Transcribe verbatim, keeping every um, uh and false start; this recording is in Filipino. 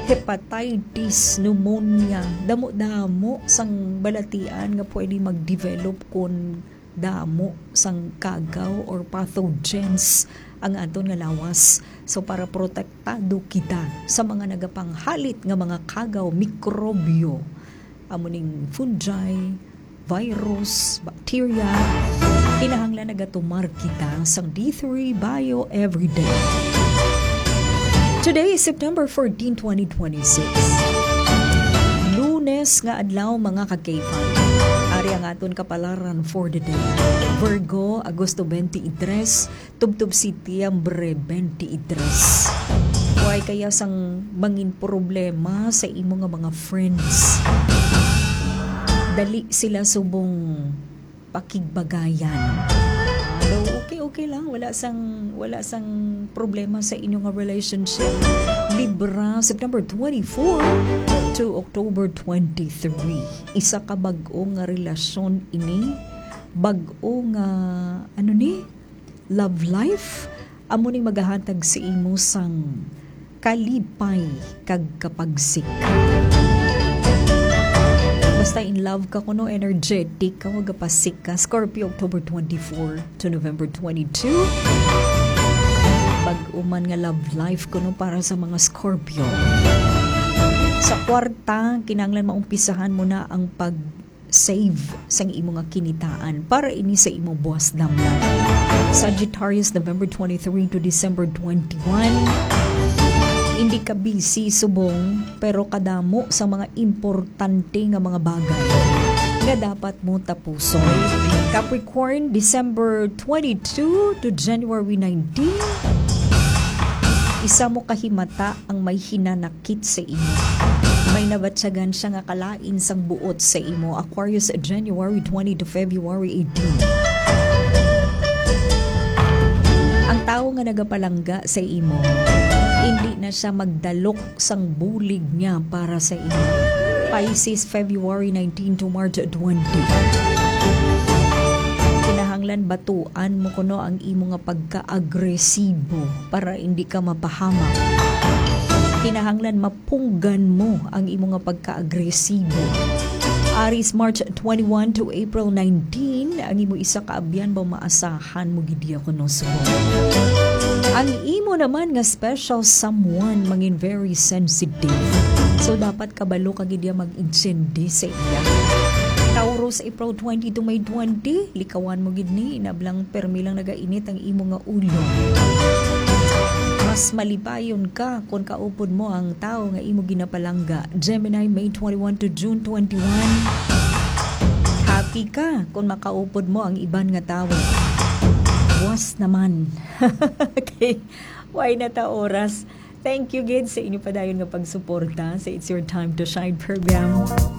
hepatitis, pneumonia, damo-damo sang balatian nga pwede mag-develop kung damo sang kagaw or pathogens ang aton nga lawas. So para protektado kita sa mga nagapanghalit nga mga kagaw, mikrobyo, amuning fungi, virus, bacteria, kinahanglan nagatumar kita sang D three Bio Everyday. Today is September fourteenth, twenty twenty-six. Lunes nga adlaw mga kagkaypan. Ari ang aton kapalaran for the day. Virgo, Agosto twenty-three, Tubtub Setiembre twenty-three. Huwag kaya sang mangin problema sa imo nga mga friends. Dali sila subong pakigbagayan. Pero okay okay lang, wala sang wala sang problema sa inyong nga relationship. Libra, September twenty-fourth to October twenty-three. Isa ka bag-o nga relasyon ini, bag-o nga ano ni? Love life. Amo ning magahatag sa imo sang kalipay kag kapagsik. Basta in love ka kuno, energetic ka, magapasik ka. Scorpio, October twenty-fourth to November twenty-second. Pag-uman nga love life kuno para sa mga Scorpio. Sa kwarta, kinanglan maumpisahan mo na ang pag-save sa imo nga kinitaan para ini sa imo buwas damlan. Sagittarius, November twenty-third to December twenty-first. Hindi ka busy subong pero kadamo sa mga importante nga mga bagay nga dapat mo tapuson. Capricorn, December twenty-second to January nineteenth. Isa mo kahimata ang may hinanakit sa imo. May nabatsagan siya nga kalain sang buot sa imo. Aquarius, January twentieth to February eighteenth. Ang tao nga nagapalangga sa imo, hindi na siya magdalok sang bulig niya para sa iyo. Pisces, February nineteenth to March twentieth. Kinahanglan batuan mo kuno ang imo nga pagka-agresibo para hindi ka mapahamak. Kinahanglan mapunggan mo ang imo nga pagka-agresibo. Aries, March twenty-first to April nineteenth. Ang imo isa ka abyan ba maasahan mo gidya kuno subong. Ang imo naman nga special someone mangin very sensitive. So dapat kabalo ka gid mag-intindi sa iya. Taurus, April twentieth to May twentieth. Likawan mo gid ni inablang permi lang nagainit ang imo nga ulo. Mas malipayon ka kung kaupod mo ang tao nga imo ginapalangga. Gemini, May twenty-first to June twenty-first. Happy ka kung makaupod mo ang iban nga tao. Was naman. Okay. Why na ta oras? Thank you, Gid, sa inyo pa dayon nga pagsuporta sa It's Your Time to Shine program.